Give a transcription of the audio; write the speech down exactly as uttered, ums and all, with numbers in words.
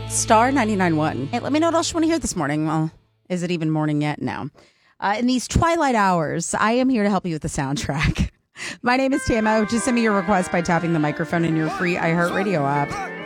Star ninety-nine point one. Hey, let me know what else you want to hear this morning. Well, is it even morning yet? No. Uh, in these twilight hours, I am here to help you with the soundtrack. My name is Tama. Just send me your request by tapping the microphone in your free iHeartRadio app.